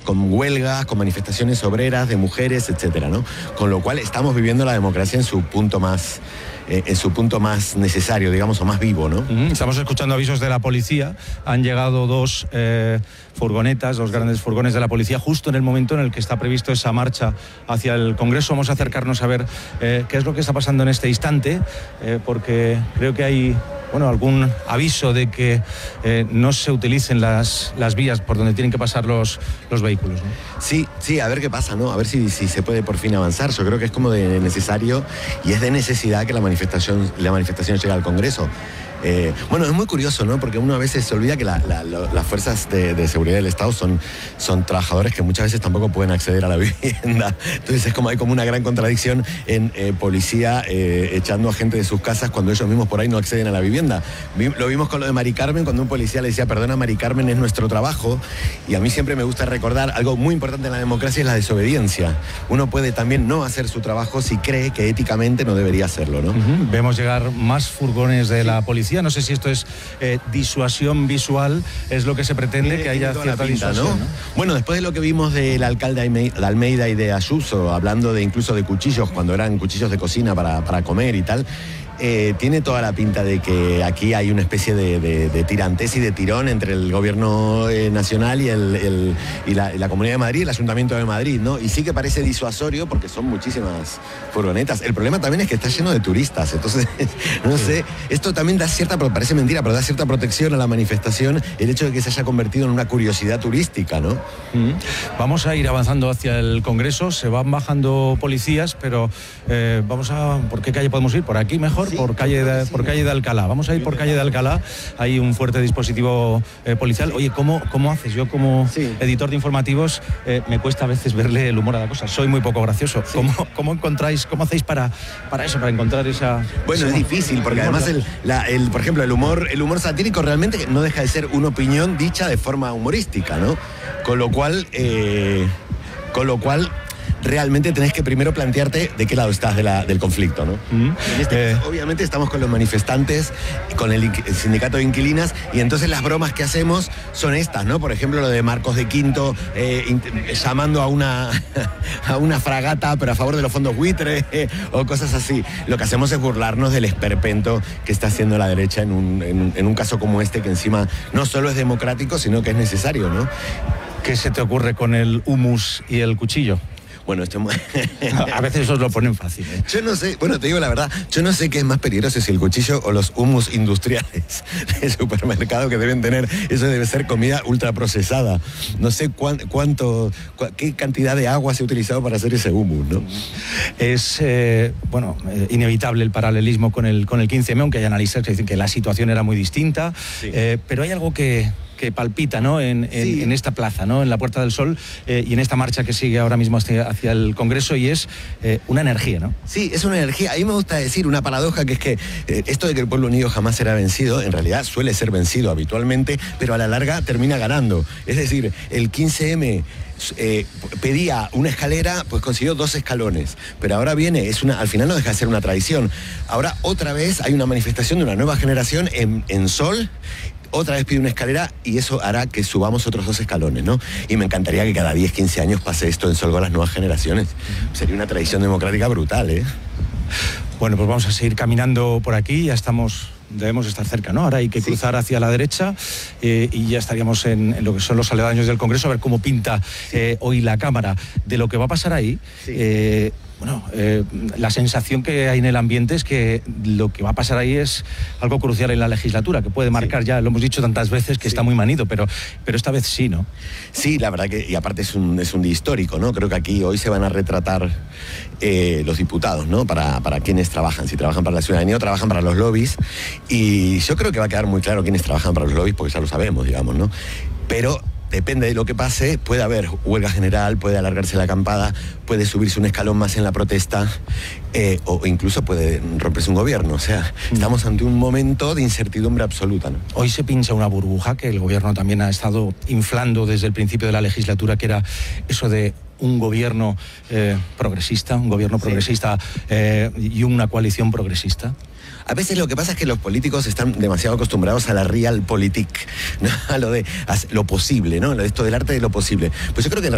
con huelgas, con manifestaciones obreras de mujeres, etcétera, ¿no? Con lo cual estamos viviendo la democracia en su punto más necesario, digamos, o más vivo, ¿no? Estamos escuchando avisos de la policía. Han llegado dos furgonetas, dos grandes furgones de la policía, justo en el momento en el que está previsto esa marcha hacia el Congreso. Vamos a acercarnos a ver qué es lo que está pasando en este instante, porque creo que hay algún aviso de que no se utilicen las vías por donde tienen que pasar los vehículos, ¿no? Sí, a ver qué pasa, ¿no? A ver si se puede por fin avanzar. Yo creo que es como de necesario y es de necesidad que la manifestación llegue al Congreso. Es muy curioso, ¿no? Porque uno a veces se olvida que las fuerzas de seguridad del Estado son trabajadores que muchas veces tampoco pueden acceder a la vivienda. Entonces hay como una gran contradicción en policía echando a gente de sus casas cuando ellos mismos por ahí no acceden a la vivienda. Lo vimos con lo de Mari Carmen, cuando un policía le decía, perdona Mari Carmen, es nuestro trabajo. Y a mí siempre me gusta recordar algo muy importante en la democracia, es la desobediencia. Uno puede también no hacer su trabajo si cree que éticamente no debería hacerlo, ¿no? Vemos llegar más furgones de la policía. No sé si esto es disuasión visual, es lo que se pretende, que haya cierta disuasión, ¿no? Bueno, después de lo que vimos del alcalde de Almeida y de Ayuso, hablando incluso de cuchillos, cuando eran cuchillos de cocina para comer y tal, tiene toda la pinta de que aquí hay una especie de tirantez y de tirón entre el gobierno nacional y la Comunidad de Madrid, el Ayuntamiento de Madrid, ¿no? Y sí que parece disuasorio porque son muchísimas furgonetas. El problema también es que está lleno de turistas, entonces, no sé, esto también da parece mentira, pero da cierta protección a la manifestación el hecho de que se haya convertido en una curiosidad turística, ¿no? Vamos a ir avanzando hacia el Congreso, se van bajando policías, pero ¿por qué calle podemos ir? ¿Por aquí mejor? Por calle de Alcalá. Vamos a ir por calle de Alcalá. Hay un fuerte dispositivo policial. Oye, ¿cómo haces? Yo como editor de informativos me cuesta a veces verle el humor a la cosa. Soy muy poco gracioso. Sí. ¿Cómo hacéis para eso, para encontrar esa... Bueno, es difícil, porque además por ejemplo, el humor satírico realmente no deja de ser una opinión dicha de forma humorística, ¿no? Con lo cual realmente tenés que primero plantearte de qué lado estás del conflicto, ¿no? En este caso, obviamente estamos con los manifestantes, con el sindicato de inquilinas, y entonces las bromas que hacemos son estas, ¿no? Por ejemplo, lo de Marcos de Quinto llamando a una fragata, pero a favor de los fondos buitre, o cosas así. Lo que hacemos es burlarnos del esperpento que está haciendo la derecha en un caso como este, que encima no solo es democrático, sino que es necesario, ¿no? ¿Qué se te ocurre con el humus y el cuchillo? Bueno, a veces os lo ponen fácil, ¿eh? Yo no sé, te digo la verdad, yo no sé qué es más peligroso, si el cuchillo o los hummus industriales de supermercado que deben tener. Eso debe ser comida ultraprocesada. No sé qué cantidad de agua se ha utilizado para hacer ese hummus, ¿no? Es, inevitable el paralelismo con el 15M, aunque hay analistas que dicen que la situación era muy distinta, pero hay algo que palpita, ¿no? En esta plaza, ¿no? En la Puerta del Sol, y en esta marcha que sigue ahora mismo hacia el Congreso, y es una energía, ¿no? Sí, es una energía. A mí me gusta decir una paradoja, que es que esto de que el pueblo unido jamás será vencido, en realidad suele ser vencido habitualmente, pero a la larga termina ganando. Es decir, el 15M pedía una escalera, pues consiguió 2 escalones, pero ahora viene, al final no deja de ser una tradición. Ahora otra vez hay una manifestación de una nueva generación en Sol. Otra vez pide una escalera y eso hará que subamos otros 2 escalones, ¿no? Y me encantaría que cada 10, 15 años pase esto en Sol con las nuevas generaciones. Sería una tradición democrática brutal, ¿eh? Bueno, pues vamos a seguir caminando por aquí, debemos estar cerca, ¿no? Ahora hay que cruzar hacia la derecha y ya estaríamos en lo que son los aledaños del Congreso, a ver cómo pinta hoy la Cámara. De lo que va a pasar ahí, la sensación que hay en el ambiente es que lo que va a pasar ahí es algo crucial en la legislatura, que puede marcar, ya lo hemos dicho tantas veces, que está muy manido, pero esta vez sí, ¿no? Sí, la verdad que, y aparte es un día histórico, ¿no? Creo que aquí hoy se van a retratar los diputados, ¿no? Para quienes trabajan, si trabajan para la ciudadanía o trabajan para los lobbies, y yo creo que va a quedar muy claro quiénes trabajan para los lobbies, porque ya lo sabemos, digamos, ¿no? Pero depende de lo que pase, puede haber huelga general, puede alargarse la acampada, puede subirse un escalón más en la protesta, o incluso puede romperse un gobierno. O sea, estamos ante un momento de incertidumbre absoluta, ¿no? Hoy se pincha una burbuja que el gobierno también ha estado inflando desde el principio de la legislatura, que era eso de un gobierno progresista, y una coalición progresista. A veces lo que pasa es que los políticos están demasiado acostumbrados a la realpolitik, ¿no? A lo posible, ¿no? Esto del arte de lo posible. Pues yo creo que